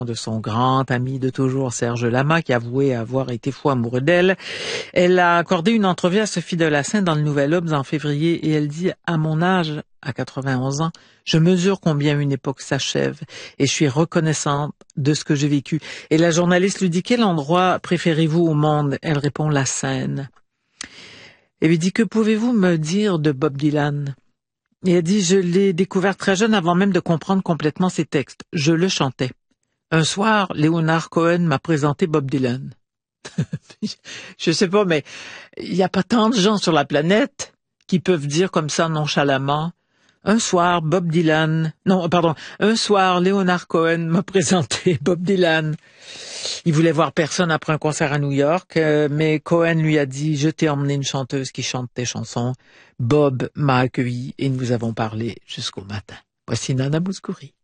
de son grand ami de toujours, Serge Lama, qui a avoué avoir été fou amoureux d'elle. Elle a accordé une entrevue à Sophie Delassin dans le Nouvel Obs en février et elle dit « À mon âge, à 91 ans, je mesure combien une époque s'achève et je suis reconnaissante de ce que j'ai vécu. » Et la journaliste lui dit « Quel endroit préférez-vous au monde ?» Elle répond « La Seine. » Et lui dit « Que pouvez-vous me dire de Bob Dylan ?» Et elle dit « Je l'ai découvert très jeune avant même de comprendre complètement ses textes. Je le chantais. Un soir, Leonard Cohen m'a présenté Bob Dylan. » Je sais pas, mais il n'y a pas tant de gens sur la planète qui peuvent dire comme ça nonchalamment « Un soir, un soir, Leonard Cohen m'a présenté Bob Dylan. » Il voulait voir personne après un concert à New York, mais Cohen lui a dit « Je t'ai emmené une chanteuse qui chante tes chansons. » Bob m'a accueilli et nous avons parlé jusqu'au matin. Voici Nana Mouskouri.